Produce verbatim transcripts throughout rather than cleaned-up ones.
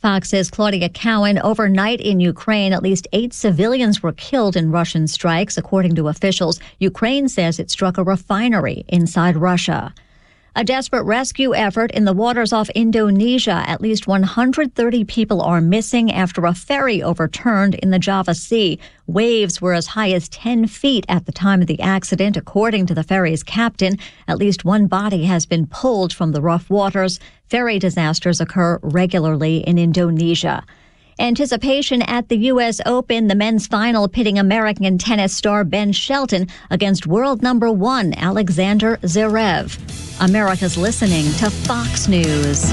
Fox's Claudia Cowan. Overnight in Ukraine, at least eight civilians were killed in Russian strikes, according to officials. Ukraine says it struck a refinery inside Russia. A desperate rescue effort in the waters off Indonesia. At least one hundred thirty people are missing after a ferry overturned in the Java Sea. Waves were as high as ten feet at the time of the accident, according to the ferry's captain. At least one body has been pulled from the rough waters. Ferry disasters occur regularly in Indonesia. Anticipation at the U S Open, the men's final pitting American tennis star Ben Shelton against world number one Alexander Zverev. America's listening to Fox News.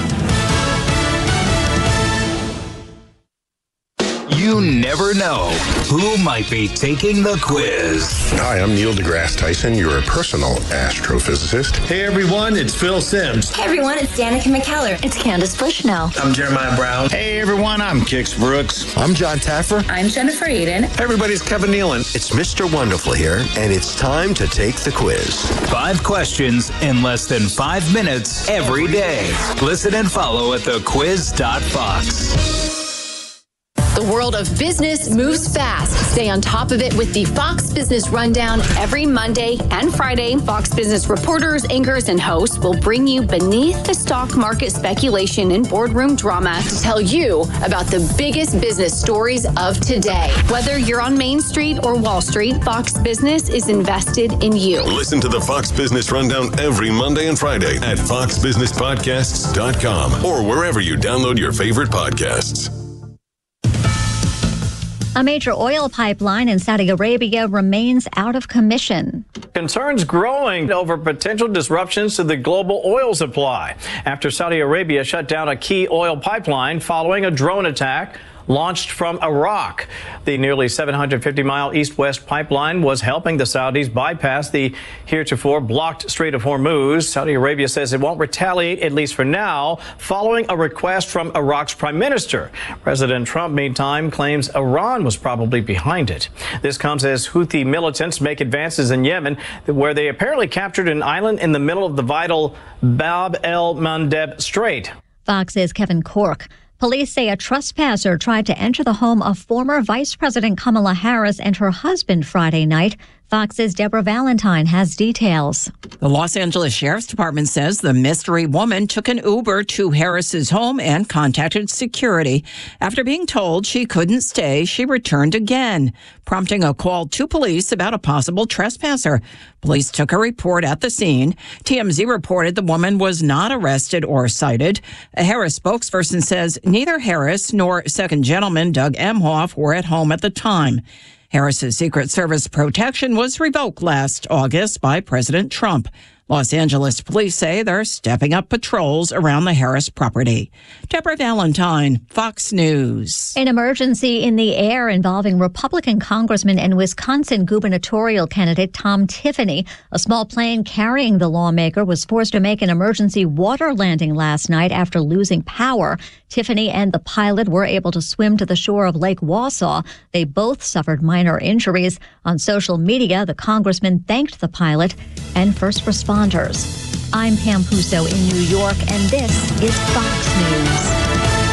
You never know who might be taking the quiz. Hi, I'm Neil deGrasse Tyson, your personal astrophysicist. Hey everyone, it's Phil Simms. Hey everyone, it's Danica McKellar. It's Candace Bushnell. I'm Jeremiah Brown. Hey everyone, I'm Kix Brooks. I'm John Taffer. I'm Jennifer Aiden. Hey everybody, it's Kevin Nealon. It's Mister Wonderful here, and it's time to take the quiz. Five questions in less than five minutes every day. Listen and follow at the quiz dot fox. The world of business moves fast. Stay on top of it with the Fox Business Rundown every Monday and Friday. Fox Business reporters, anchors, and hosts will bring you beneath the stock market speculation and boardroom drama to tell you about the biggest business stories of today. Whether you're on Main Street or Wall Street, Fox Business is invested in you. Listen to the Fox Business Rundown every Monday and Friday at fox business podcasts dot com or wherever you download your favorite podcasts. A major oil pipeline in Saudi Arabia remains out of commission. Concerns growing over potential disruptions to the global oil supply after Saudi Arabia shut down a key oil pipeline following a drone attack launched from Iraq. The nearly seven hundred fifty mile east-west pipeline was helping the Saudis bypass the heretofore blocked Strait of Hormuz. Saudi Arabia says it won't retaliate, at least for now, following a request from Iraq's prime minister. President Trump, meantime, claims Iran was probably behind it. This comes as Houthi militants make advances in Yemen, where they apparently captured an island in the middle of the vital Bab el-Mandeb Strait. Fox's Kevin Corke. Police say a trespasser tried to enter the home of former Vice President Kamala Harris and her husband Friday night. Fox's Deborah Valentine has details. The Los Angeles Sheriff's Department says the mystery woman took an Uber to Harris's home and contacted security. After being told she couldn't stay, she returned again, prompting a call to police about a possible trespasser. Police took a report at the scene. T M Z reported the woman was not arrested or cited. A Harris spokesperson says neither Harris nor second gentleman Doug Emhoff were at home at the time. Harris's Secret Service protection was revoked last August by President Trump. Los Angeles police say they're stepping up patrols around the Harris property. Deborah Valentine, Fox News. An emergency in the air involving Republican Congressman and Wisconsin gubernatorial candidate Tom Tiffany. A small plane carrying the lawmaker was forced to make an emergency water landing last night after losing power. Tiffany and the pilot were able to swim to the shore of Lake Wausau. They both suffered minor injuries. On social media, the congressman thanked the pilot and first responders. I'm Pam Puso in New York, and this is Fox News.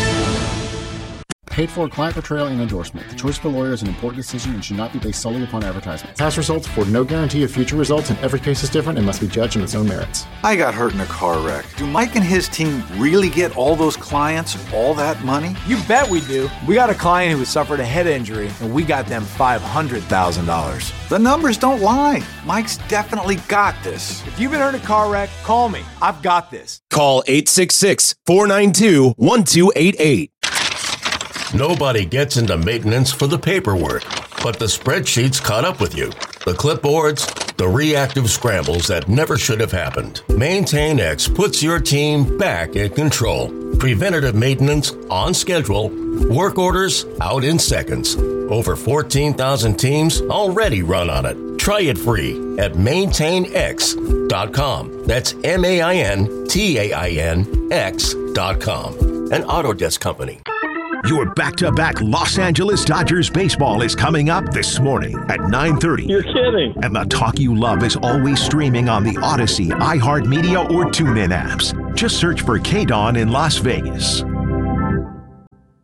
Paid for client portrayal and endorsement. The choice of a lawyer is an important decision and should not be based solely upon advertisement. Past results afford no guarantee of future results, and every case is different and must be judged on its own merits. I got hurt in a car wreck. Do Mike and his team really get all those clients all that money? You bet we do. We got a client who suffered a head injury, and we got them five hundred thousand dollars. The numbers don't lie. Mike's definitely got this. If you've been hurt in a car wreck, call me. I've got this. Call eight six six, four nine two, one two eight eight. Nobody gets into maintenance for the paperwork, but the spreadsheets caught up with you. The clipboards, the reactive scrambles that never should have happened. MaintainX puts your team back in control. Preventative maintenance on schedule. Work orders out in seconds. Over fourteen thousand teams already run on it. Try it free at maintain x dot com. That's M A I N T A I N X dot com. An Autodesk company. Your back-to-back Los Angeles Dodgers baseball is coming up this morning at nine thirty. You're kidding. And the talk you love is always streaming on the Odyssey, iHeartMedia, or TuneIn apps. Just search for K-Dawn in Las Vegas.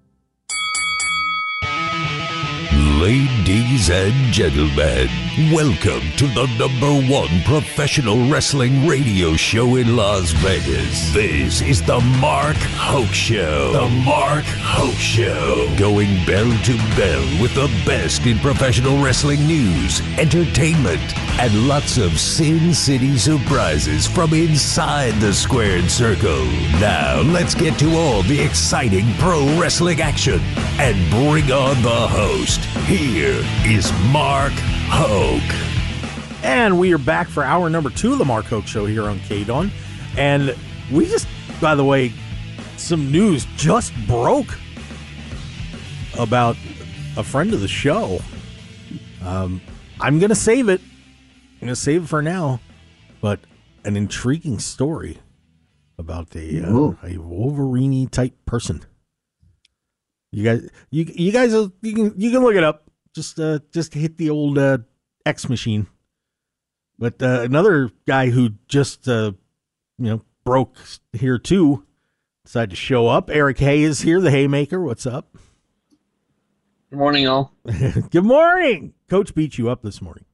Ladies and gentlemen, welcome to the number one professional wrestling radio show in Las Vegas. This is the Mark Hoke Show. The Mark Hoke Show. Going bell to bell with the best in professional wrestling news, entertainment, and lots of Sin City surprises from inside the squared circle. Now, let's get to all the exciting pro wrestling action and bring on the host. Here is Mark Hoke. And we are back for hour number two of the Mark Hoke Show here on K D O N. And we just, by the way, some news just broke about a friend of the show. Um, I'm going to save it. I'm going to save it for now. But an intriguing story about a, uh, a Wolverine type person. You guys, you you guys, you can you can look it up. Just uh, just hit the old uh, X machine. But uh, another guy who just uh, you know broke here too decided to show up. Eric Hay is here, the Haymaker. What's up? Good morning, all. Good morning. Coach beat you up this morning.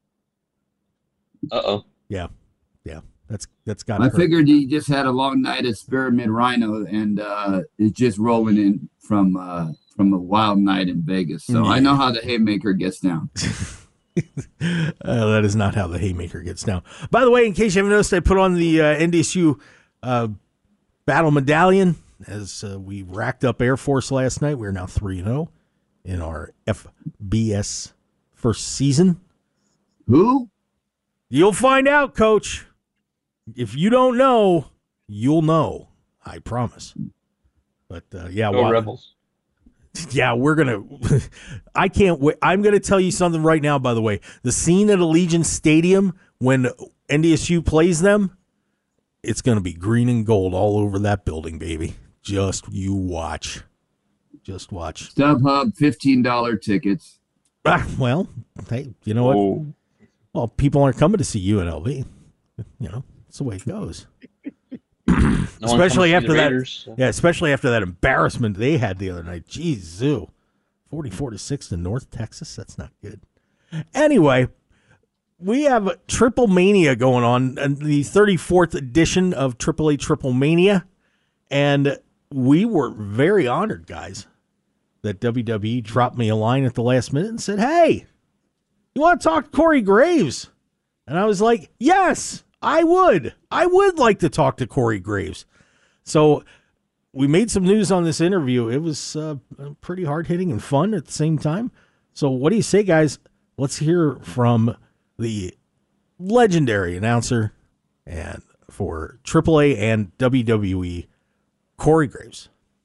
Uh oh. Yeah, yeah. That's that's got. I hurt. figured he just had a long night at Spearmint Rhino and uh, is just rolling in from. Uh, from a wild night in Vegas. So yeah. I know how the Haymaker gets down. uh, that is not how the Haymaker gets down. By the way, in case you haven't noticed, I put on the uh, N D S U uh, Battle Medallion as uh, we racked up Air Force last night. We're now three and oh in our F B S first season. Who? You'll find out, Coach. If you don't know, you'll know. I promise. But uh, yeah, Go while, Rebels. Yeah, we're going to – I can't wait. I'm going to tell you something right now, by the way. The scene at Allegiant Stadium when N D S U plays them, it's going to be green and gold all over that building, baby. Just you watch. Just watch. StubHub, fifteen dollars tickets. Ah, well, hey, you know Whoa. what? Well, people aren't coming to see U N L V. You know, that's the way it goes. No especially after that, Raiders, so. yeah. Especially after that embarrassment they had the other night. Jeez, zoo, forty-four to six to North Texas. That's not good. Anyway, we have Triple Mania going on, the thirty-fourth edition of Triple A Triple Mania, and we were very honored, guys, that W W E dropped me a line at the last minute and said, "Hey, you want to talk to Corey Graves?" And I was like, "Yes." I would. I would like to talk to Corey Graves. So we made some news on this interview. It was uh, pretty hard-hitting and fun at the same time. So what do you say, guys? Let's hear from the legendary announcer and for Triple A and W W E, Corey Graves.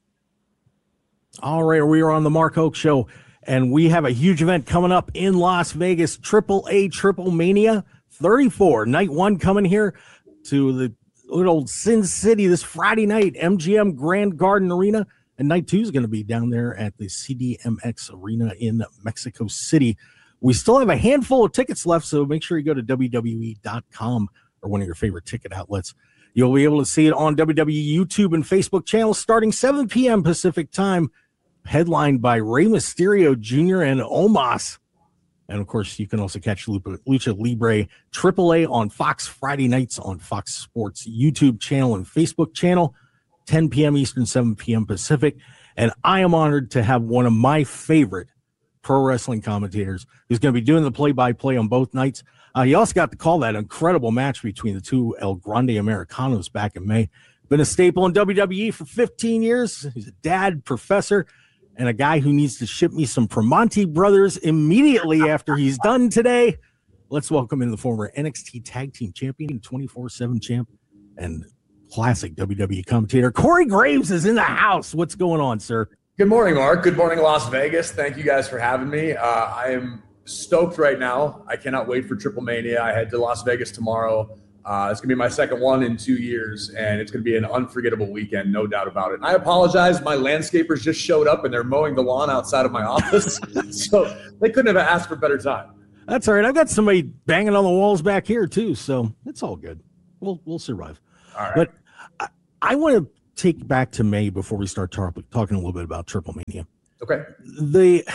All right, we are on the Mark Hoke Show, and we have a huge event coming up in Las Vegas, Triple A Triple Mania thirty-four, night one coming here to the good old Sin City this Friday night, M G M Grand Garden Arena, and night two is going to be down there at the C D M X Arena in Mexico City. We still have a handful of tickets left, so make sure you go to W W E dot com or one of your favorite ticket outlets. You'll be able to see it on W W E YouTube and Facebook channels starting seven p.m. Pacific time, headlined by Rey Mysterio Junior and Omos. And, of course, you can also catch Lucha Libre Triple A on Fox Friday nights on Fox Sports YouTube channel and Facebook channel, ten p.m. Eastern, seven p.m. Pacific. And I am honored to have one of my favorite pro wrestling commentators who's going to be doing the play-by-play on both nights. Uh, he also got to call that incredible match between the two El Grande Americanos back in May. Been a staple in W W E for fifteen years. He's a dad, professor, and a guy who needs to ship me some Primanti Brothers immediately after he's done today. Let's welcome in the former N X T Tag Team Champion, twenty-four seven champ, and classic W W E commentator. Corey Graves is in the house. What's going on, sir? Good morning, Mark. Good morning, Las Vegas. Thank you guys for having me. Uh, I am stoked right now. I cannot wait for Triple Mania. I head to Las Vegas tomorrow. Uh, it's going to be my second one in two years, and it's going to be an unforgettable weekend, no doubt about it. And I apologize. My landscapers just showed up, and they're mowing the lawn outside of my office, so they couldn't have asked for a better time. That's all right. I've got somebody banging on the walls back here, too, so it's all good. We'll we'll survive. All right. But I, I want to take back to May before we start tar- talking a little bit about Triple Mania. Okay. The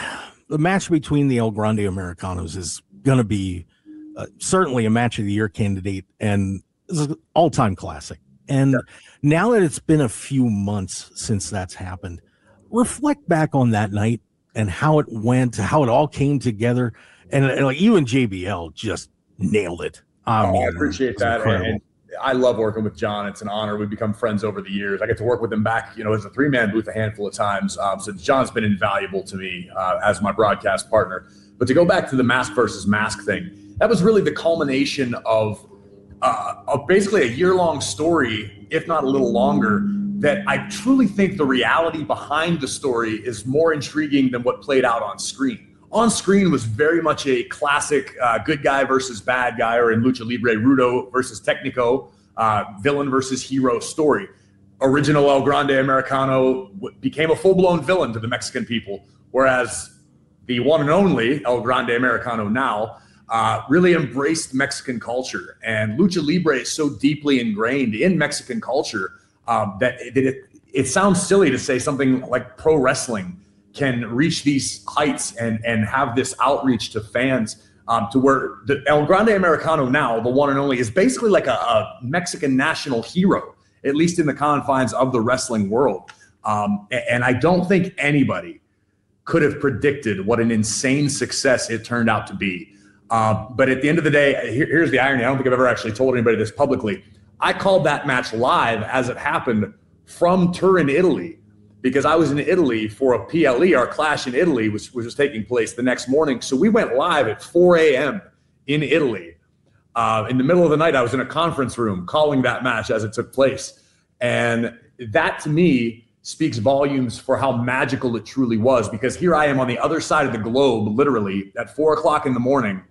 the match between the El Grande Americanos is going to be uh, certainly a match of the year candidate, and it's an all-time classic. And yeah. now that it's been a few months since that's happened, reflect back on that night and how it went, how it all came together. And, and like you and J B L just nailed it. I, oh, mean, I appreciate that. And, and I love working with John. It's an honor. We've become friends over the years. I get to work with him back, you know, as a three-man booth a handful of times. Um, so John's been invaluable to me uh, as my broadcast partner. But to go back to the mask versus mask thing, that was really the culmination of, uh, of basically a year-long story, if not a little longer, that I truly think the reality behind the story is more intriguing than what played out on screen. On screen was very much a classic uh, good guy versus bad guy, or in Lucha Libre, Rudo versus Técnico, uh, villain versus hero story. Original El Grande Americano w- became a full-blown villain to the Mexican people, whereas the one and only El Grande Americano now uh, really embraced Mexican culture. And Lucha Libre is so deeply ingrained in Mexican culture um, that, it, that it, it sounds silly to say something like pro wrestling can reach these heights and, and have this outreach to fans um, to where the El Grande Americano now, the one and only, is basically like a, a Mexican national hero, at least in the confines of the wrestling world. Um, and I don't think anybody could have predicted what an insane success it turned out to be. Um, but at the end of the day, here, here's the irony. I don't think I've ever actually told anybody this publicly. I called that match live as it happened from Turin, Italy, because I was in Italy for a P L E, our Clash in Italy, which, which was taking place the next morning. So we went live at four a.m. in Italy. Uh, in the middle of the night, I was in a conference room calling that match as it took place. And that, to me, speaks volumes for how magical it truly was, because here I am on the other side of the globe, literally, at four o'clock in the morning.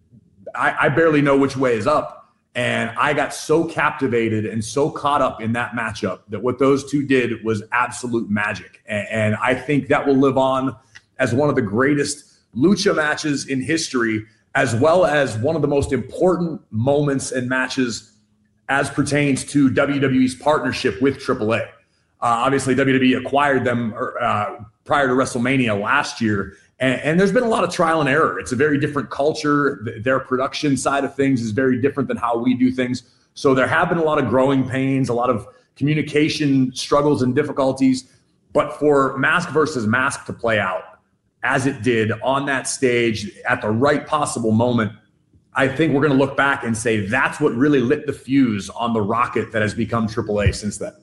I, I barely know which way is up. And I got so captivated and so caught up in that matchup that what those two did was absolute magic. And, and I think that will live on as one of the greatest lucha matches in history, as well as one of the most important moments and matches as pertains to W W E's partnership with triple A. Uh, obviously, W W E acquired them uh, prior to WrestleMania last year. And, and there's been a lot of trial and error. It's a very different culture. Their production side of things is very different than how we do things. So there have been a lot of growing pains, a lot of communication struggles and difficulties. But for mask versus mask to play out as it did on that stage at the right possible moment, I think we're going to look back and say that's what really lit the fuse on the rocket that has become triple A since then.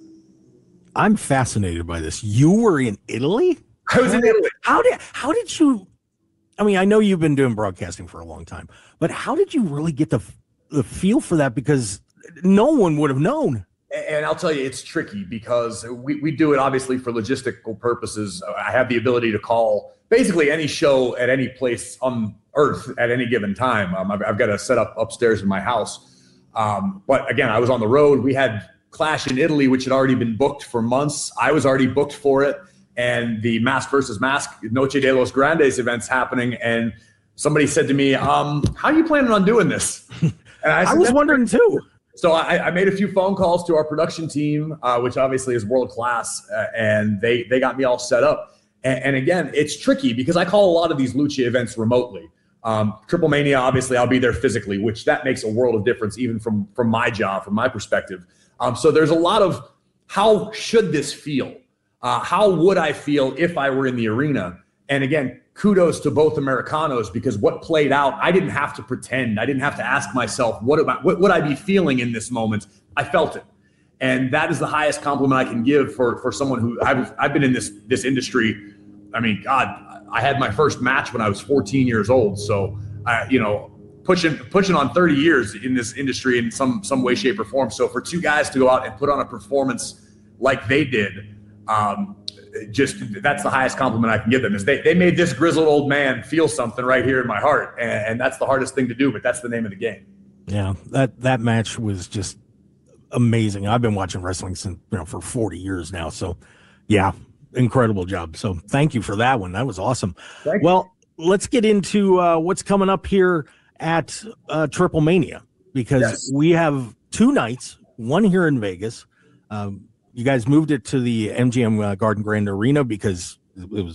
I'm fascinated by this. You were in Italy? I was in Italy. How did how did you? I mean, I know you've been doing broadcasting for a long time, but how did you really get the the feel for that? Because no one would have known. And I'll tell you, it's tricky because we, we do it obviously for logistical purposes. I have the ability to call basically any show at any place on earth at any given time. Um, I've, I've got a setup upstairs in my house. Um, but again, I was on the road. We had Clash in Italy, which had already been booked for months. I was already booked for it. And the Mask versus Mask Noche de los Grandes event's happening. And somebody said to me, um, how are you planning on doing this? And I, said, I was wondering too. So I, I made a few phone calls to our production team, uh, which obviously is world class. Uh, and they, they got me all set up. And, and again, it's tricky because I call a lot of these Lucha events remotely. Um, Triple Mania, obviously, I'll be there physically, which that makes a world of difference, even from, from my job, from my perspective. Um, so there's a lot of how should this feel? Uh, how would I feel if I were in the arena? And again, kudos to both Americanos, because what played out, I didn't have to pretend. I didn't have to ask myself, what, am I, what would I be feeling in this moment? I felt it. And that is the highest compliment I can give for, for someone who I've, I've been in this, this industry. I mean, God, I had my first match when I was fourteen years old. So, uh, you know, pushing, pushing on thirty years in this industry in some, some way, shape, or form. So for two guys to go out and put on a performance like they did, Um, just that's the highest compliment I can give them, is they, they made this grizzled old man feel something right here in my heart. And, and that's the hardest thing to do, but that's the name of the game. Yeah, that, that match was just amazing. I've been watching wrestling since, you know, for forty years now. So yeah, incredible job. So thank you for that one. That was awesome. Thank well, you. Let's get into uh, what's coming up here at uh, Triple Mania, because yes. we have two nights, one here in Vegas. Um, You guys moved it to the M G M uh, Garden Grand Arena because it was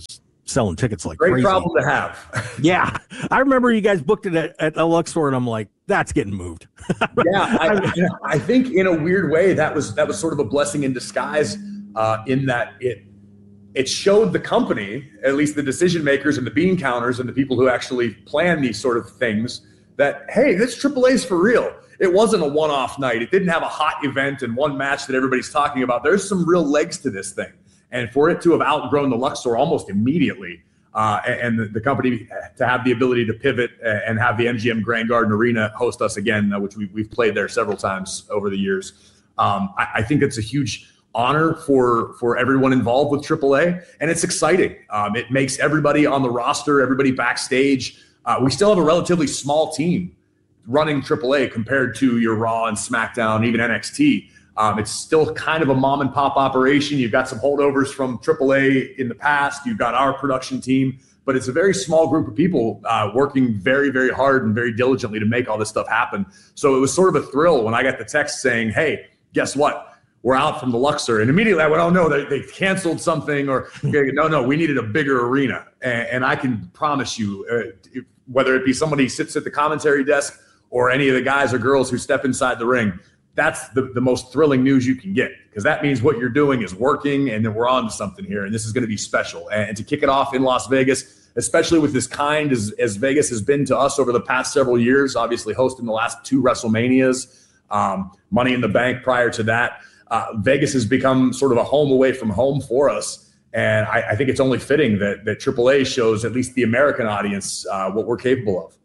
selling tickets like Great crazy. problem to have. Yeah. I remember you guys booked it at, at a Luxor, and I'm like, that's getting moved. yeah, I, I think in a weird way that was that was sort of a blessing in disguise uh, in that it it showed the company, at least the decision makers and the bean counters and the people who actually plan these sort of things, that, hey, this triple A is for real. It wasn't a one-off night. It didn't have a hot event and one match that everybody's talking about. There's some real legs to this thing. And for it to have outgrown the Luxor almost immediately, uh, and, and the, the company to have the ability to pivot and have the M G M Grand Garden Arena host us again, which we, we've played there several times over the years, um, I, I think it's a huge honor for for everyone involved with triple A, and it's exciting. Um, it makes everybody on the roster, everybody backstage. Uh, we still have a relatively small team running triple A compared to your Raw and SmackDown, even N X T. Um, it's still kind of a mom and pop operation. You've got some holdovers from triple A in the past. You've got our production team, but it's a very small group of people uh, working very, very hard and very diligently to make all this stuff happen. So it was sort of a thrill when I got the text saying, hey, guess what? We're out from the Luxor. And immediately I went, oh, no, they, they canceled something, or okay, no, no, we needed a bigger arena. And, and I can promise you, uh, whether it be somebody who sits at the commentary desk or any of the guys or girls who step inside the ring, that's the, the most thrilling news you can get, because that means what you're doing is working and then we're on to something here, and this is going to be special. And, and to kick it off in Las Vegas, especially with this kind as, as Vegas has been to us over the past several years, obviously hosting the last two WrestleManias, um, Money in the Bank prior to that, uh, Vegas has become sort of a home away from home for us. And I, I think it's only fitting that, that triple A shows at least the American audience uh, what we're capable of.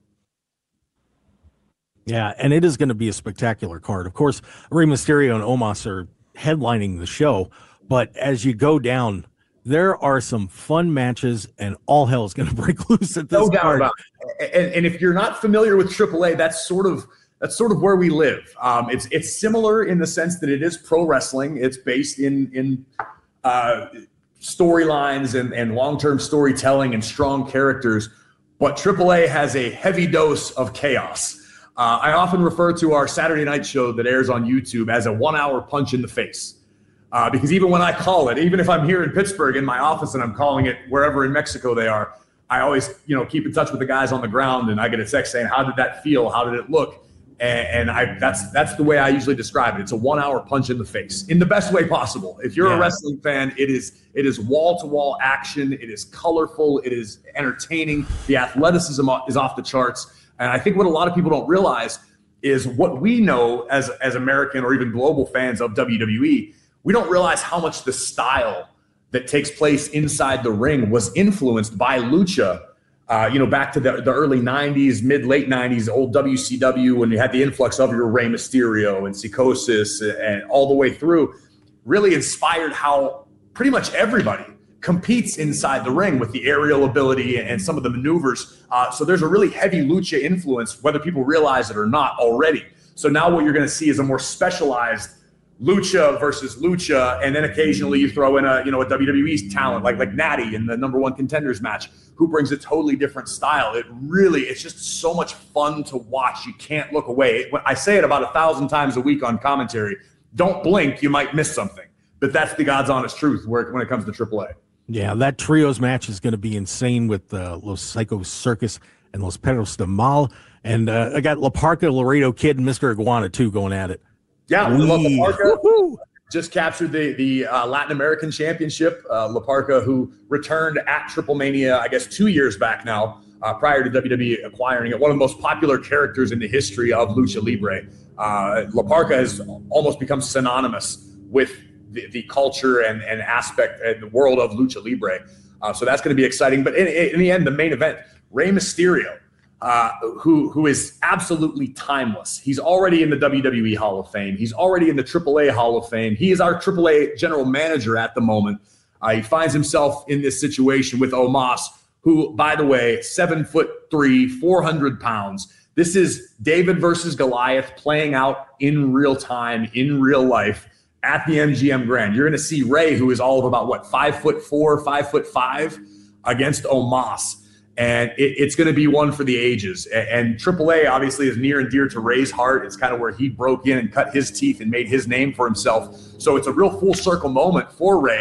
Yeah, and it is going to be a spectacular card. Of course, Rey Mysterio and Omos are headlining the show, but as you go down, there are some fun matches, and all hell is going to break loose at this no doubt card. about it. And, and if you're not familiar with triple A, that's sort of that's sort of where we live. Um, it's it's similar in the sense that it is pro wrestling. It's based in in uh, storylines and, and long-term storytelling and strong characters, but triple A has a heavy dose of chaos. Uh, I often refer to our Saturday night show that airs on YouTube as a one-hour punch in the face. Uh, because even when I call it, even if I'm here in Pittsburgh in my office and I'm calling it wherever in Mexico they are, I always, you know, keep in touch with the guys on the ground, and I get a text saying, how did that feel? How did it look? And, and I that's that's the way I usually describe it. It's a one-hour punch in the face in the best way possible. If you're yeah. a wrestling fan, it is it is wall-to-wall action. It is colorful. It is entertaining. The athleticism is off the charts. And I think what a lot of people don't realize is what we know as, as American or even global fans of W W E, we don't realize how much the style that takes place inside the ring was influenced by Lucha, uh, you know, back to the, the early nineties, mid, late nineties, old W C W, when you had the influx of your Rey Mysterio and Psicosis and all the way through, really inspired how pretty much everybody competes inside the ring with the aerial ability and some of the maneuvers. Uh, so there's a really heavy Lucha influence, whether people realize it or not already. So now what you're going to see is a more specialized Lucha versus Lucha, and then occasionally you throw in a, you know, a W W E talent like like Natty in the number one contenders match, who brings a totally different style. It really, it's just so much fun to watch. You can't look away. I say it about a thousand times a week on commentary. Don't blink, you might miss something. But that's the God's honest truth when it comes to triple A. Yeah, that trios match is going to be insane with uh, Los Psycho Circus and Los Perros de Mal. And uh, I got La Parca, Laredo Kid, and Mister Iguana, too, going at it. Yeah, La Parca just captured the, the uh, Latin American Championship. Uh, La Parca, who returned at Triple Mania, I guess, two years back now, uh, prior to W W E acquiring it. One of the most popular characters in the history of Lucha Libre. Uh, La Parca has almost become synonymous with The, the culture and, and aspect and the world of Lucha Libre. Uh, so that's going to be exciting. But in, in the end, the main event, Rey Mysterio, uh, who who is absolutely timeless. He's already in the W W E Hall of Fame. He's already in the triple A Hall of Fame. He is our triple A general manager at the moment. Uh, he finds himself in this situation with Omos, who, by the way, seven foot three, four hundred pounds. This is David versus Goliath playing out in real time, in real life, at the M G M Grand. You're going to see Rey, who is all of about, what, five foot four, five foot five, against Omos. And it, it's going to be one for the ages. And, and triple A obviously is near and dear to Rey's heart. It's kind of where he broke in and cut his teeth and made his name for himself. So it's a real full circle moment for Rey.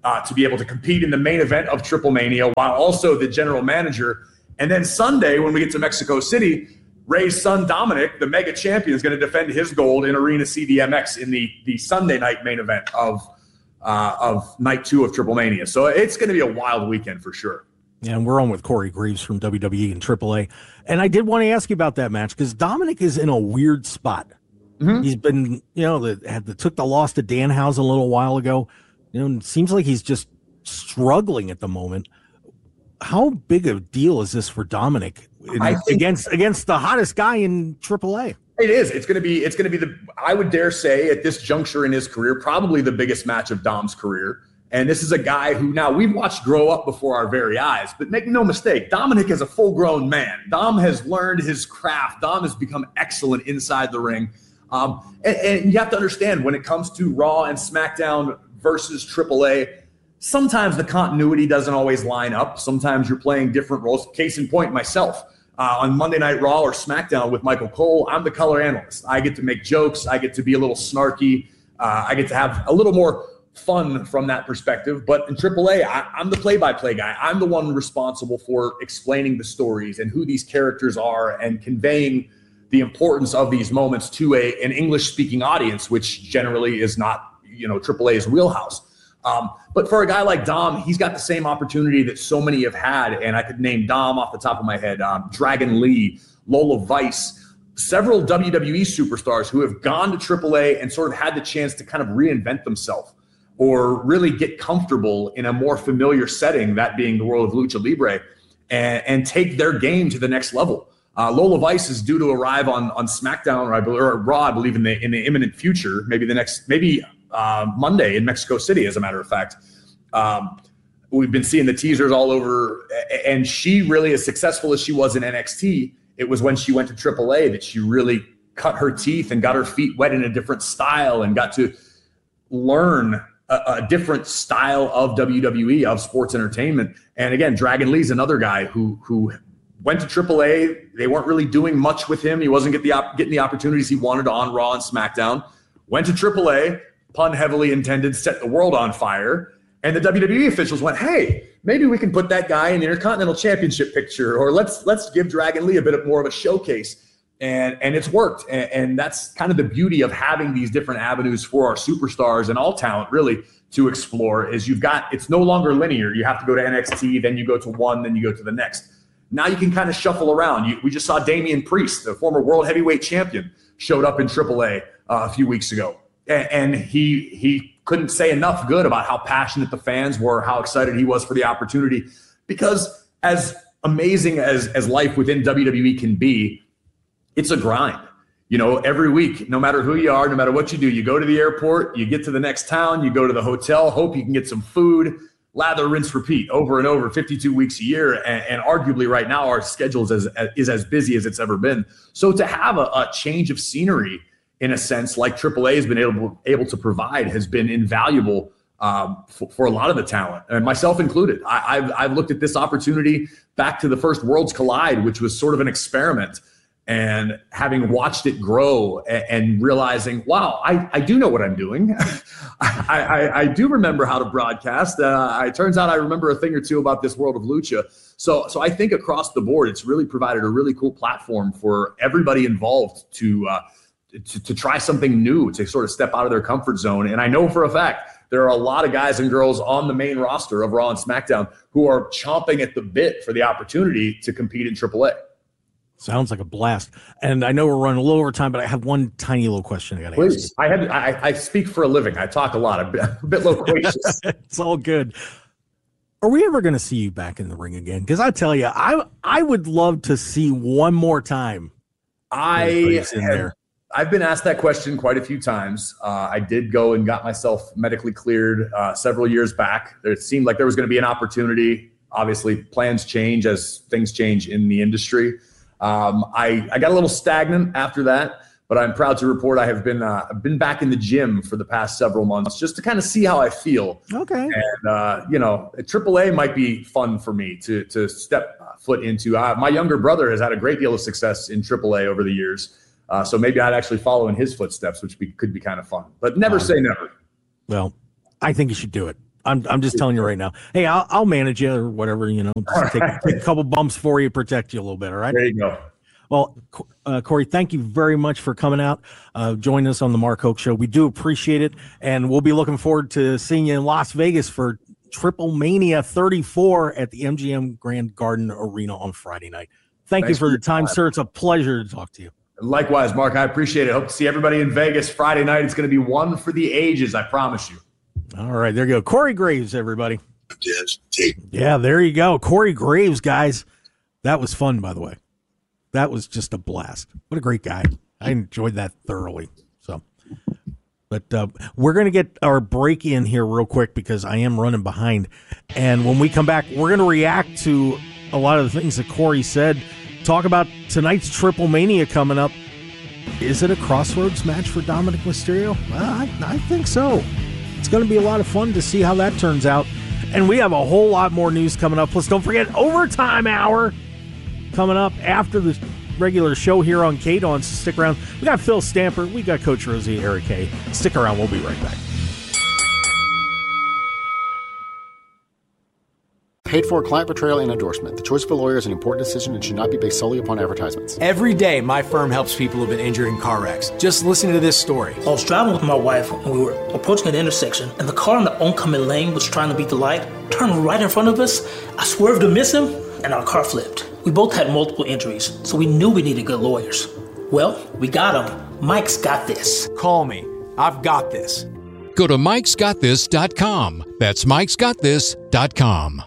uh, to be able to compete in the main event of Triple Mania while also the general manager. And then Sunday, when we get to Mexico City, Ray's son, Dominic, the mega champion, is going to defend his gold in Arena C D M X in the, the Sunday night main event of uh, of night two of Triple Mania. So it's going to be a wild weekend for sure. Yeah, and we're on with Corey Graves from W W E and Triple A. And I did want to ask you about that match because Dominic is in a weird spot. Mm-hmm. He's been, you know, the, had the, took the loss to Danhausen a little while ago. You know, it seems like he's just struggling at the moment. How big a deal is this for Dominic in, think, against against the hottest guy in Triple A? It is. It's going to be. It's going to be the. I would dare say at this juncture in his career, probably the biggest match of Dom's career. And this is a guy who now we've watched grow up before our very eyes. But make no mistake, Dominic is a full-grown man. Dom has learned his craft. Dom has become excellent inside the ring. Um, and, and you have to understand when it comes to Raw and SmackDown versus Triple A. Sometimes the continuity doesn't always line up. Sometimes you're playing different roles. Case in point, myself. Uh, on Monday Night Raw or SmackDown with Michael Cole, I'm the color analyst. I get to make jokes. I get to be a little snarky. Uh, I get to have a little more fun from that perspective. But in Triple A, I, I'm the play-by-play guy. I'm the one responsible for explaining the stories and who these characters are and conveying the importance of these moments to a an English-speaking audience, which generally is not, you know, Triple A's wheelhouse. Um, but for a guy like Dom, he's got the same opportunity that so many have had. And I could name Dom off the top of my head, um, Dragon Lee, Lola Vice, several W W E superstars who have gone to Triple A and sort of had the chance to kind of reinvent themselves or really get comfortable in a more familiar setting, that being the world of Lucha Libre, and, and take their game to the next level. Uh, Lola Vice is due to arrive on, on SmackDown or, I believe, or Raw, I believe, in the in the imminent future, maybe the next, maybe uh, Monday in Mexico City, as a matter of fact. Um, we've been seeing the teasers all over, and she really, as successful as she was in N X T, it was when she went to Triple A that she really cut her teeth and got her feet wet in a different style and got to learn a, a different style of W W E, of sports entertainment. And again, Dragon Lee's another guy who who went to Triple A. They weren't really doing much with him. He wasn't get the op- getting the opportunities he wanted on Raw and SmackDown. Went to Triple A, pun heavily intended, set the world on fire. And the W W E officials went, hey, maybe we can put that guy in the Intercontinental Championship picture, or let's let's give Dragon Lee a bit more of a showcase. And and it's worked. And, and that's kind of the beauty of having these different avenues for our superstars and all talent really to explore, is you've got, it's no longer linear. You have to go to N X T, then you go to one, then you go to the next. Now you can kind of shuffle around. You, we just saw Damian Priest, the former world heavyweight champion, showed up in Triple A uh, a few weeks ago. And, and he he couldn't say enough good about how passionate the fans were, how excited he was for the opportunity. Because as amazing as, as life within W W E can be, it's a grind. You know, every week, no matter who you are, no matter what you do, you go to the airport, you get to the next town, you go to the hotel, hope you can get some food, lather, rinse, repeat over and over, fifty-two weeks a year. And, and arguably right now, our schedule is as, is as busy as it's ever been. So to have a, a change of scenery, in a sense, like Triple A has been able, able to provide, has been invaluable um, for, for a lot of the talent, and myself included. I, I've, I've looked at this opportunity back to the first Worlds Collide, which was sort of an experiment. And having watched it grow and, and realizing, wow, I, I do know what I'm doing. I, I, I do remember how to broadcast. Uh, it turns out I remember a thing or two about this world of Lucha. So, so I think across the board, it's really provided a really cool platform for everybody involved to, uh, to, to try something new, to sort of step out of their comfort zone. And I know for a fact there are a lot of guys and girls on the main roster of Raw and SmackDown who are chomping at the bit for the opportunity to compete in Triple A. Sounds like a blast. And I know we're running a little over time, but I have one tiny little question I got to Please. ask. I, had, I, I speak for a living. I talk a lot. I'm a bit loquacious. It's all good. Are we ever going to see you back in the ring again? Because I tell you, I I would love to see one more time. I have, I've been asked that question quite a few times. Uh, I did go and got myself medically cleared uh, several years back. It seemed like there was going to be an opportunity. Obviously, plans change as things change in the industry. Um, I, I got a little stagnant after that, but I'm proud to report I have been uh, been back in the gym for the past several months just to kind of see how I feel. Okay. And, uh, you know, Triple A might be fun for me to to step foot into. Uh, my younger brother has had a great deal of success in Triple A over the years. Uh, so maybe I'd actually follow in his footsteps, which be, could be kind of fun. But never um, say never. Well, I think you should do it. I'm I'm just telling you right now. Hey, I'll, I'll manage you or whatever, you know. Just take, take a couple bumps for you, protect you a little bit, all right? There you go. Well, uh, Corey, thank you very much for coming out, uh, joining us on the Mark Hoke Show. We do appreciate it, and we'll be looking forward to seeing you in Las Vegas for Triple Mania thirty-four at the M G M Grand Garden Arena on Friday night. Thank Thanks you for for the time, time. sir. It's a pleasure to talk to you. Likewise, Mark, I appreciate it. Hope to see everybody in Vegas Friday night. It's going to be one for the ages, I promise you. All right, there you go. Corey Graves, everybody. Yeah, there you go. Corey Graves, guys. That was fun, by the way. That was just a blast. What a great guy. I enjoyed that thoroughly. So, but uh, we're going to get our break in here real quick because I am running behind. And when we come back, we're going to react to a lot of the things that Corey said. Talk about tonight's Triple Mania coming up. Is it a crossroads match for Dominic Mysterio? Well, I, I think so. It's going to be a lot of fun to see how that turns out. And we have a whole lot more news coming up. Plus, don't forget Overtime Hour coming up after the regular show here on K D O N. So stick around. We got Phil Stamper. We got Coach Rosie, Eric Hay. Stick around. We'll be right back. Paid for client betrayal and endorsement. The choice of a lawyer is an important decision and should not be based solely upon advertisements. Every day, my firm helps people who've been injured in car wrecks. Just listen to this story. I was driving with my wife and we were approaching an intersection, and the car in the oncoming lane was trying to beat the light, turned right in front of us. I swerved to miss him, and our car flipped. We both had multiple injuries, so we knew we needed good lawyers. Well, we got him. Mike's got this. Call me. I've got this. Go to mikes got this dot com. That's mikes got this dot com.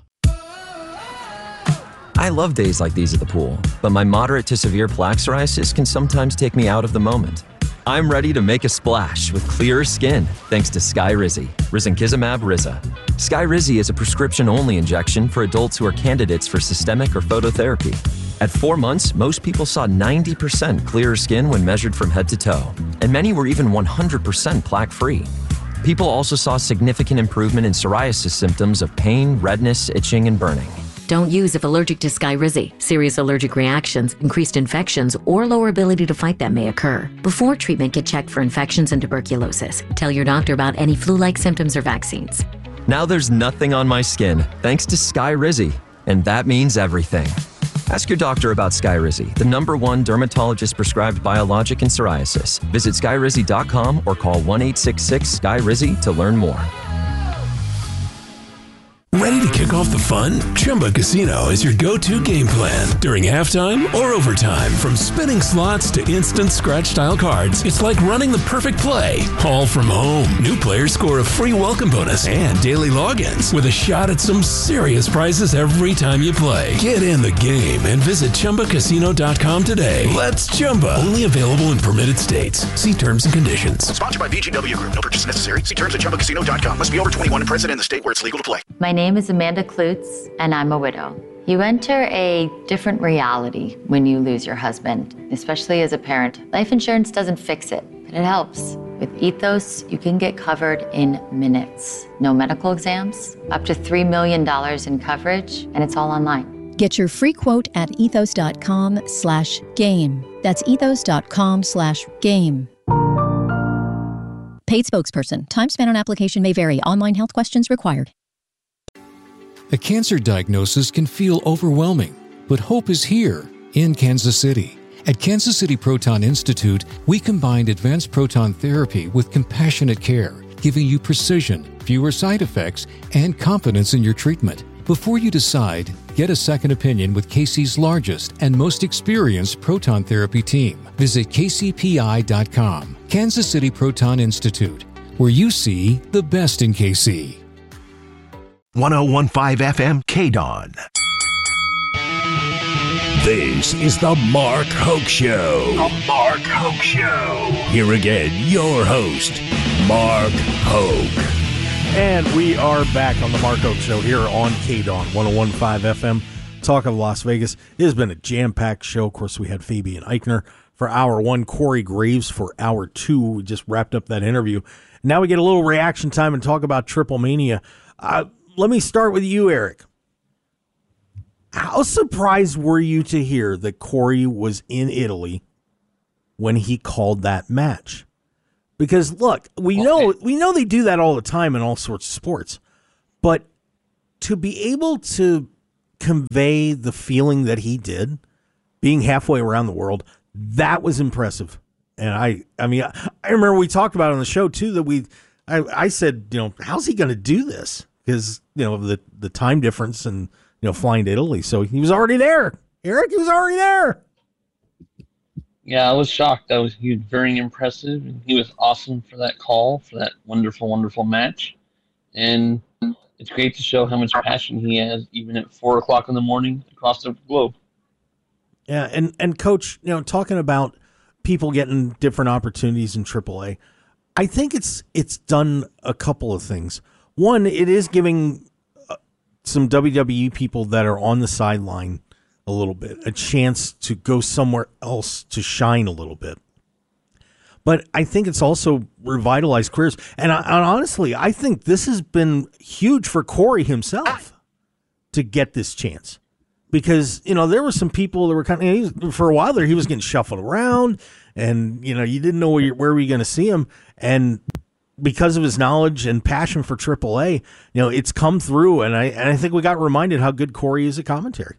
I love days like these at the pool, but my moderate to severe plaque psoriasis can sometimes take me out of the moment. I'm ready to make a splash with clearer skin thanks to Skyrizi, risankizumab Riza. Skyrizi is a prescription-only injection for adults who are candidates for systemic or phototherapy. At four months, most people saw ninety percent clearer skin when measured from head to toe, and many were even one hundred percent plaque-free. People also saw significant improvement in psoriasis symptoms of pain, redness, itching, and burning. Don't use if allergic to Skyrizi. Serious allergic reactions, increased infections, or lower ability to fight them may occur. Before treatment, get checked for infections and tuberculosis. Tell your doctor about any flu-like symptoms or vaccines. Now there's nothing on my skin thanks to Skyrizi, and that means everything. Ask your doctor about Skyrizi, the number one dermatologist-prescribed biologic in psoriasis. Visit skyrizi dot com or call one eight six six Sky Rizzi to learn more. Ready to kick off the fun? Chumba Casino is your go-to game plan during halftime or overtime. From spinning slots to instant scratch-style cards, it's like running the perfect play, all from home. New players score a free welcome bonus and daily logins with a shot at some serious prizes every time you play. Get in the game and visit chumba casino dot com today. Let's Chumba. Only available in permitted states. See terms and conditions. Sponsored by V G W Group. No purchase necessary. See terms at chumba casino dot com. Must be over twenty-one and present in the state where it's legal to play. My name is Amanda Klutz, and I'm a widow. You enter a different reality when you lose your husband, especially as a parent. Life insurance doesn't fix it, but it helps. With Ethos, you can get covered in minutes. No medical exams, up to three million dollars in coverage, and it's all online. Get your free quote at ethos dot com slash game. That's ethos dot com slash game. Paid spokesperson. Time spent on application may vary. Online health questions required. A cancer diagnosis can feel overwhelming, but hope is here in Kansas City. At Kansas City Proton Institute, we combined advanced proton therapy with compassionate care, giving you precision, fewer side effects, and confidence in your treatment. Before you decide, get a second opinion with K C's largest and most experienced proton therapy team. Visit K C P I dot com. Kansas City Proton Institute, where you see the best in K C. one oh one point five F M K D O N. This is the Mark Hoke Show. The Mark Hoke Show. Here again, your host, Mark Hoke. And we are back on the Mark Hoke Show here on K D O N, one oh one point five F M. Talk of Las Vegas. It has been a jam-packed show. Of course, we had Fabian Eichner for hour one, Corey Graves for hour two. We just wrapped up that interview. Now we get a little reaction time and talk about Triple Mania. Uh, let me start with you, Eric. How surprised were you to hear that Corey was in Italy when he called that match? Because look, we know we know they do that all the time in all sorts of sports. But to be able to convey the feeling that he did, being halfway around the world, that was impressive. And I, I mean, I, I remember we talked about it on the show too, that we, I, I said, you know, how's he going to do this? Because, you know, the, the time difference and, you know, flying to Italy. So he was already there. Eric, he was already there. Yeah, I was shocked. That was he was very impressive, and he was awesome for that call, for that wonderful, wonderful match. And it's great to show how much passion he has, even at four o'clock in the morning across the globe. Yeah, and and Coach, you know, talking about people getting different opportunities in triple A, I think it's it's done a couple of things. One, it is giving uh, some W W E people that are on the sideline a little bit a chance to go somewhere else to shine a little bit. But I think it's also revitalized careers. And, I, and honestly, I think this has been huge for Corey himself to get this chance. Because, you know, there were some people that were kind of, you know, for a while there, he was getting shuffled around and, you know, you didn't know where, you, where were you going to see him. And because of his knowledge and passion for triple A, you know, it's come through. And I, and I think we got reminded how good Corey is at commentary.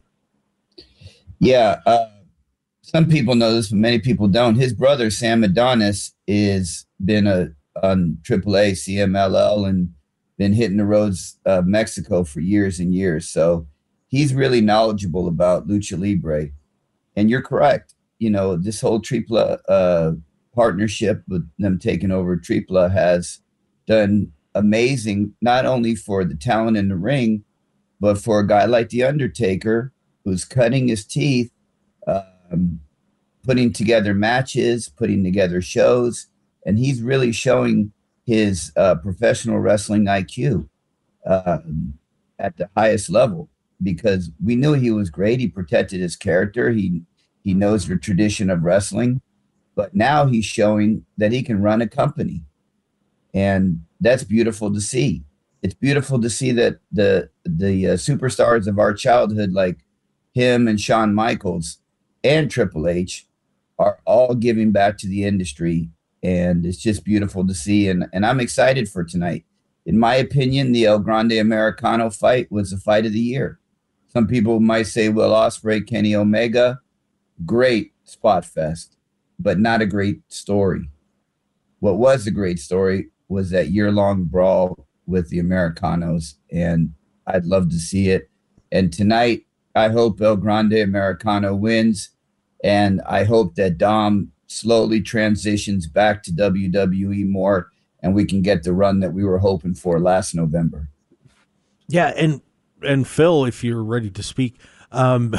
Yeah. Uh, some people know this, but many people don't. His brother, Sam Adonis, is been a on triple A, C M L L, and been hitting the roads of Mexico for years and years. So he's really knowledgeable about Lucha Libre. And you're correct. You know, this whole Tripla uh, partnership with them taking over Tripla has done amazing, not only for the talent in the ring, but for a guy like The Undertaker, who's cutting his teeth, um, putting together matches, putting together shows, and he's really showing his uh, professional wrestling I Q uh, at the highest level, because we knew he was great. He protected his character. He he knows the tradition of wrestling, but now he's showing that he can run a company, and that's beautiful to see. It's beautiful to see that the the uh, superstars of our childhood, like him and Shawn Michaels and Triple H, are all giving back to the industry. And it's just beautiful to see. And, and I'm excited for tonight. In my opinion, the El Grande Americano fight was the fight of the year. Some people might say Will Ospreay, Kenny Omega, great spot fest, but not a great story. What was a great story was that year-long brawl with the Americanos. And I'd love to see it. And tonight, I hope El Grande Americano wins, and I hope that Dom slowly transitions back to W W E more, and we can get the run that we were hoping for last November. Yeah, and and Phil, if you're ready to speak, um,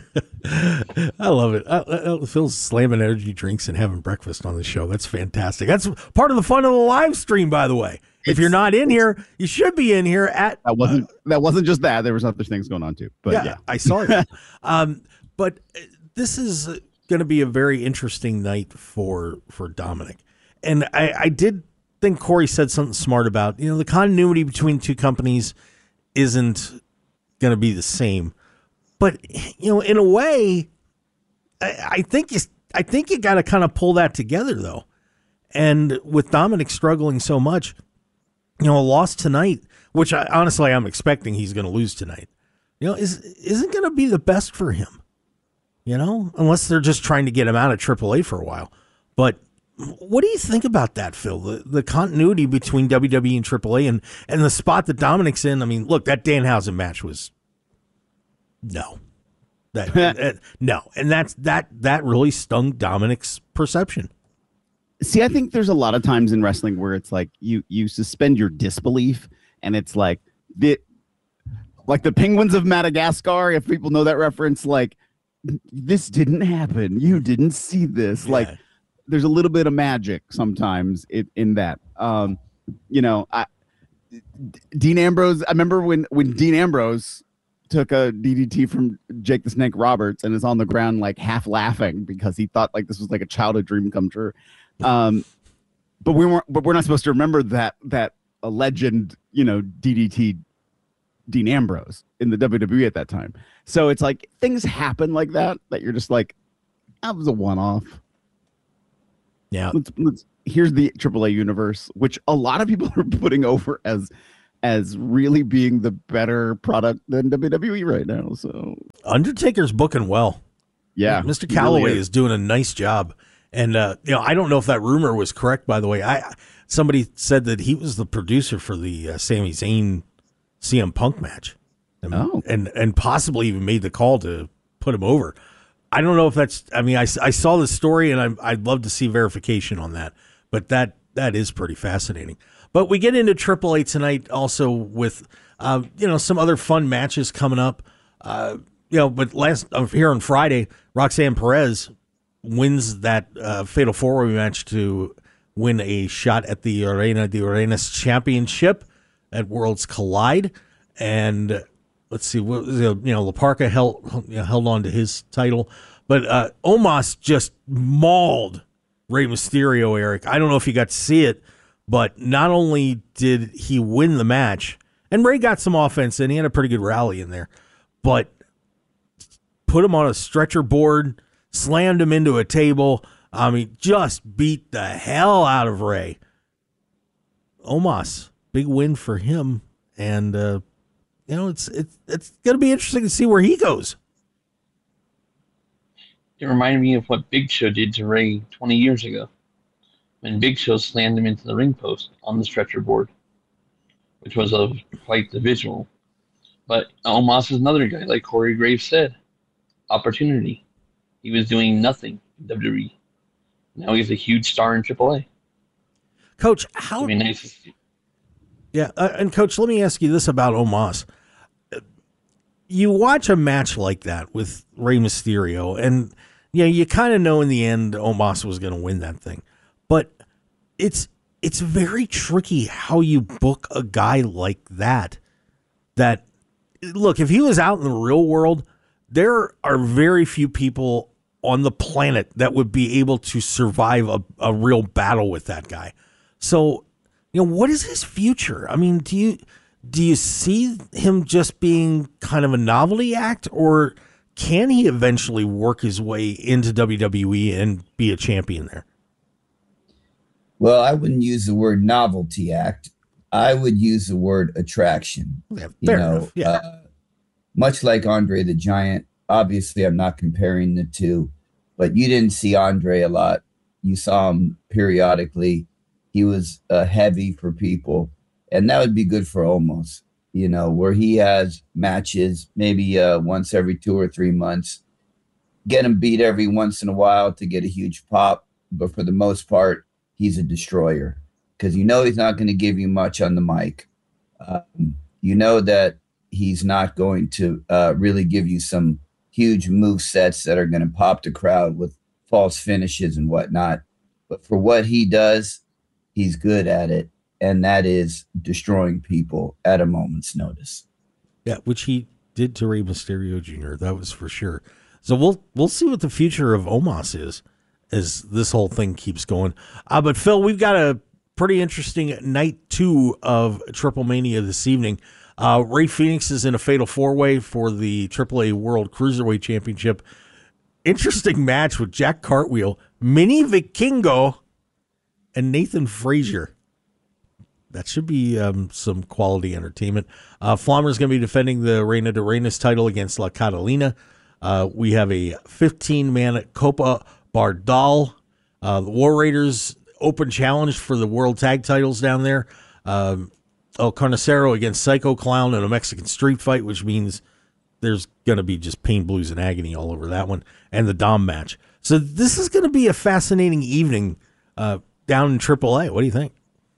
I love it. I, I, Phil's slamming energy drinks and having breakfast on the show. That's fantastic. That's part of the fun of the live stream, by the way. If you're not in here, you should be in here at. That wasn't uh, that wasn't just that. There was other things going on too. But yeah, yeah. I saw it. um, but this is going to be a very interesting night for for Dominic, and I, I did think Corey said something smart about, you know, the continuity between two companies isn't going to be the same, but you know, in a way, I, I think you I think you got to kind of pull that together though, and with Dominic struggling so much. You know, a loss tonight, which I honestly I'm expecting he's going to lose tonight, you know, is isn't going to be the best for him. You know, unless they're just trying to get him out of triple A for a while. But what do you think about that, Phil? The, the continuity between W W E and triple A, and and the spot that Dominic's in. I mean, look, that Danhausen match was no, that, that no, and that's that that really stung Dominic's perception. See, I think there's a lot of times in wrestling where it's like you you suspend your disbelief, and it's like the like the Penguins of Madagascar. If people know that reference, like this didn't happen, you didn't see this. Yeah. Like there's a little bit of magic sometimes in, in that. Um, you know, I, Dean Ambrose. I remember when when Dean Ambrose took a D D T from Jake the Snake Roberts and is on the ground like half laughing because he thought like this was like a childhood dream come true. Um, but we weren't. But we're not supposed to remember that that a legend, you know, D D T Dean Ambrose in the W W E at that time. So it's like things happen like that that you're just like, that was a one-off. Yeah. Let's, let's, here's the triple A universe, which a lot of people are putting over as as really being the better product than W W E right now. So Undertaker's booking well. Yeah, Mister he Calloway really is. is. doing a nice job. And, uh, you know, I don't know if that rumor was correct, by the way. I Somebody said that he was the producer for the uh, Sami Zayn C M Punk match. And, Oh. and, and possibly even made the call to put him over. I don't know if that's, I mean, I, I saw the story and I, I'd love to see verification on that. But that that is pretty fascinating. But we get into Triple A tonight also with, uh, you know, some other fun matches coming up. Uh, you know, but last uh, here on Friday, Roxanne Perez wins that uh, Fatal four-way match to win a shot at the Arena de Arenas Championship at Worlds Collide. And uh, let's see, what you know, La Parca held you know, held on to his title, but uh, Omos just mauled Rey Mysterio. Eric, I don't know if you got to see it, but not only did he win the match, and Rey got some offense and he had a pretty good rally in there, but put him on a stretcher board, slammed him into a table. I mean, just beat the hell out of Rey. Omos, big win for him, and uh, you know it's it's it's going to be interesting to see where he goes. It reminded me of what Big Show did to Ray twenty years ago, when Big Show slammed him into the ring post on the stretcher board, which was of quite the visual. But Omos is another guy, like Corey Graves said, opportunity. He was doing nothing in W W E. Now he's a huge star in Triple A. Coach, how? It'd be nice to see. Yeah, uh, and Coach, let me ask you this about Omos. You watch a match like that with Rey Mysterio, and you know, you kind of know in the end Omos was going to win that thing. But it's it's very tricky how you book a guy like that. That, look, if he was out in the real world, there are very few people on the planet that would be able to survive a, a real battle with that guy. So, you know, what is his future? I mean, do you do you see him just being kind of a novelty act, or can he eventually work his way into W W E and be a champion there? Well, I wouldn't use the word novelty act. I would use the word attraction. Yeah, you fair know, enough. Yeah. Uh, much like Andre the Giant. Obviously, I'm not comparing the two, but you didn't see Andre a lot. You saw him periodically. He was uh, heavy for people, and that would be good for Omos, you know, where he has matches maybe uh, once every two or three months, get him beat every once in a while to get a huge pop. But for the most part, he's a destroyer because you know he's not going to give you much on the mic. Um, you know that he's not going to uh, really give you some huge move sets that are going to pop the crowd with false finishes and whatnot. But for what he does, he's good at it. And that is destroying people at a moment's notice. Yeah, which he did to Rey Mysterio Junior That was for sure. So we'll we'll see what the future of Omos is as this whole thing keeps going. Uh, but Phil, we've got a pretty interesting night two of Triple Mania this evening. Uh, Ray Phoenix is in a fatal four-way for the Triple A World Cruiserweight Championship. Interesting match with Jack Cartwheel, Mini Vikingo, and Nathan Frazier. That should be um, some quality entertainment. Uh, Flommer's going to be defending the Reina de Reinas title against La Catalina. Uh, we have a fifteen-man Copa Bardal. Uh, the War Raiders open challenge for the World Tag titles down there. Um, El Carnicero against Psycho Clown in a Mexican street fight, which means there's going to be just pain, blues, and agony all over that one, and the Dom match. So this is going to be a fascinating evening uh, down in Triple A. What do you think?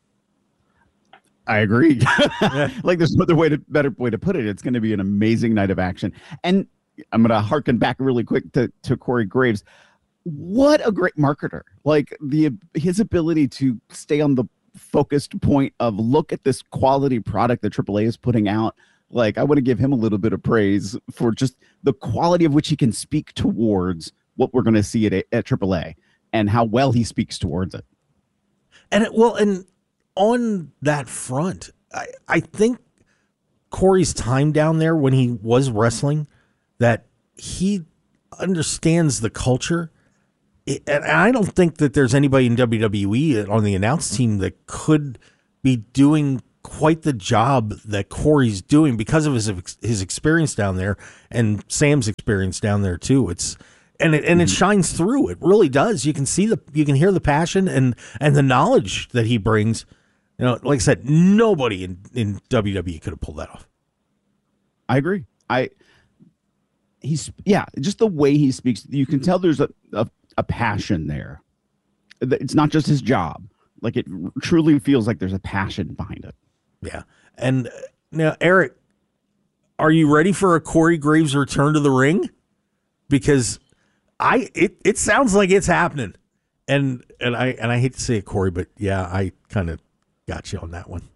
I agree. Like there's no other way to better way to put it. It's going to be an amazing night of action. And I'm going to harken back really quick to, to Corey Graves. What a great marketer. Like the his ability to stay on the focused point of look at this quality product that Triple A is putting out. Like I want to give him a little bit of praise for just the quality of which he can speak towards what we're going to see at, at Triple A and how well he speaks towards it. And it, well, and on that front, I, I think Corey's time down there when he was wrestling, that he understands the culture. It, and I don't think that there's anybody in W W E on the announce team that could be doing quite the job that Corey's doing because of his his experience down there and Sam's experience down there too. It's and it and it shines through. It really does. You can see the you can hear the passion and and the knowledge that he brings. You know, like I said, nobody in, in W W E could have pulled that off. I agree. I he's yeah, just the way he speaks, you can tell there's a, a, a passion there. It's not just his job. Like it truly feels like there's a passion behind it. Yeah. And uh, now, Eric, are you ready for a Corey Graves return to the ring? Because I it, it sounds like it's happening. And and I and I hate to say it, Corey, but yeah, I kind of got you on that one.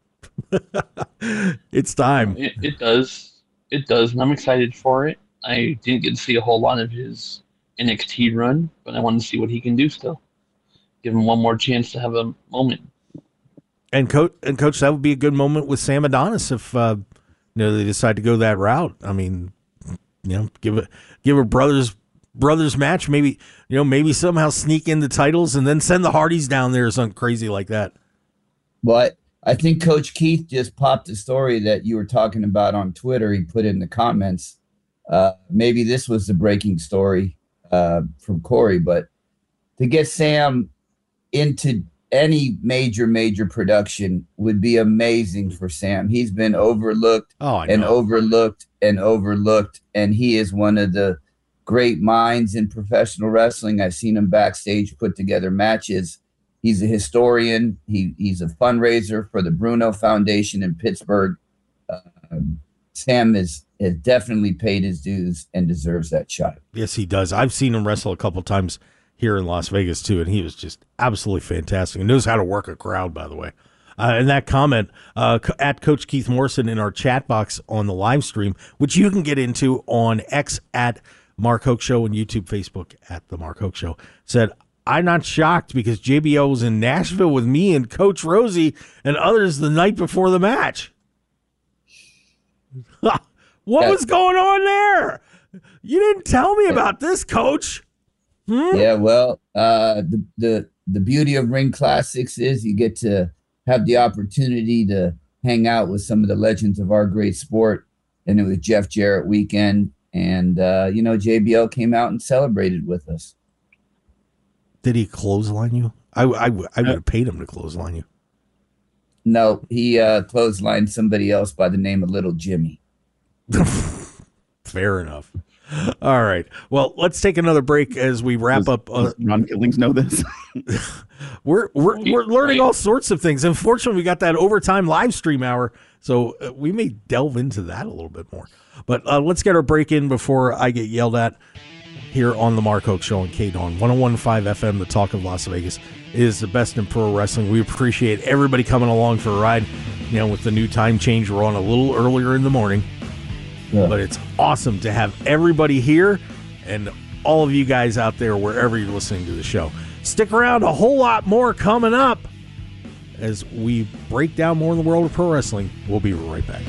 It's time. It, it does. It does, and I'm excited for it. I didn't get to see a whole lot of his N X T run, but I wanted to see what he can do still. Give him one more chance to have a moment. And coach, and coach, that would be a good moment with Sam Adonis if uh, you know they decide to go that route. I mean, you know, give a give a brothers brothers match. Maybe you know, maybe somehow sneak in the titles and then send the Hardys down there or something crazy like that. But I think Coach Keith just popped a story that you were talking about on Twitter. He put in the comments. Uh, maybe this was the breaking story uh, from Corey, but to get Sam into any major, major production would be amazing for Sam. He's been overlooked oh, and overlooked and overlooked, and he is one of the great minds in professional wrestling. I've seen him backstage put together matches. He's a historian. He He's a fundraiser for the Bruno Foundation in Pittsburgh. Um, Sam is, has definitely paid his dues and deserves that shot. Yes, he does. I've seen him wrestle a couple times here in Las Vegas, too, and he was just absolutely fantastic and knows how to work a crowd, by the way. Uh, and that comment uh, at Coach Keith Morrison in our chat box on the live stream, which you can get into on X at Mark Hoke Show and YouTube, Facebook at The Mark Hoke Show, said, I'm not shocked because J B L was in Nashville with me and Coach Rosie and others the night before the match. What yeah. was going on there? You didn't tell me about this, Coach. Hmm? Yeah, well, uh, the, the the beauty of Ring Classics is you get to have the opportunity to hang out with some of the legends of our great sport. And it was Jeff Jarrett weekend. And, uh, you know, J B L came out and celebrated with us. Did he clothesline you? I, I, I would have paid him to clothesline you. No, he uh, clotheslined somebody else by the name of Little Jimmy. Fair enough. All right. Well, let's take another break as we wrap does, up. Uh, does Ron Killings know this? we're we're we're learning all sorts of things. Unfortunately, we got that overtime live stream hour, so uh, we may delve into that a little bit more. But uh, let's get our break in before I get yelled at here on the Mark Hoke Show on K D O N one oh one point five F M. The Talk of Las Vegas is the best in pro wrestling. We appreciate everybody coming along for a ride. You know, with the new time change, we're on a little earlier in the morning. Yeah. But it's awesome to have everybody here and all of you guys out there wherever you're listening to the show. Stick around, a whole lot more coming up as we break down more in the world of pro wrestling. We'll be right back.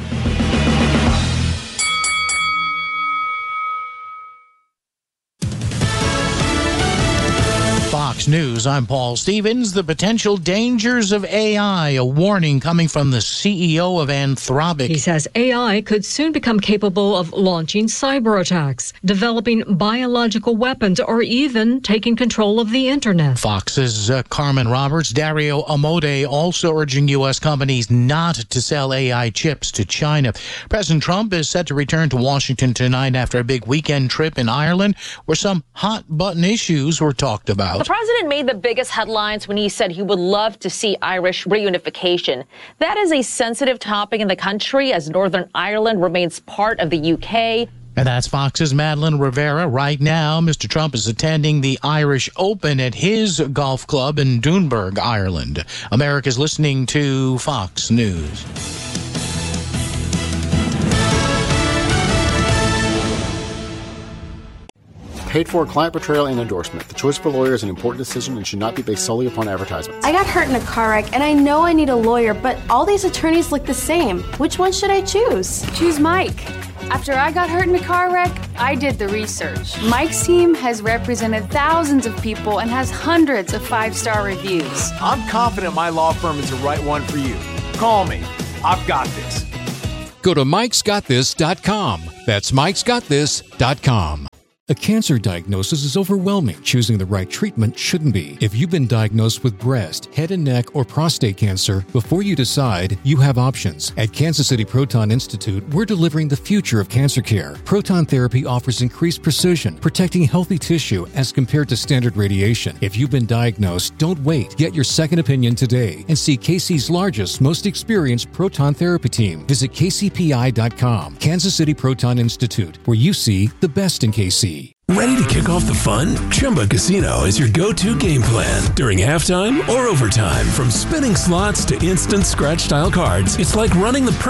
Fox News, I'm Paul Stevens. The potential dangers of A I, a warning coming from the C E O of Anthropic. He says A I could soon become capable of launching cyber attacks, developing biological weapons, or even taking control of the internet. Fox's uh, Carmen Roberts, Dario Amodei also urging U S companies not to sell A I chips to China. President Trump is set to return to Washington tonight after a big weekend trip in Ireland where some hot-button issues were talked about. The president made the biggest headlines when he said he would love to see Irish reunification. That is a sensitive topic in the country as Northern Ireland remains part of the U K. And that's Fox's Madeline Rivera. Right now, Mister Trump is attending the Irish Open at his golf club in Doonburg, Ireland. America's listening to Fox News. Paid for client portrayal and endorsement. The choice of a lawyer is an important decision and should not be based solely upon advertisements. I got hurt in a car wreck and I know I need a lawyer, but all these attorneys look the same. Which one should I choose? Choose Mike. After I got hurt in a car wreck, I did the research. Mike's team has represented thousands of people and has hundreds of five-star reviews. I'm confident my law firm is the right one for you. Call me. I've got this. Go to mikes got this dot com. That's mikes got this dot com. A cancer diagnosis is overwhelming. Choosing the right treatment shouldn't be. If you've been diagnosed with breast, head and neck, or prostate cancer, before you decide, you have options. At Kansas City Proton Institute, we're delivering the future of cancer care. Proton therapy offers increased precision, protecting healthy tissue as compared to standard radiation. If you've been diagnosed, don't wait. Get your second opinion today and see K C's largest, most experienced proton therapy team. Visit K C P I dot com. Kansas City Proton Institute, where you see the best in K C. Ready to kick off the fun? Chumba Casino is your go-to game plan. During halftime or overtime, from spinning slots to instant scratch-style cards, it's like running the perfect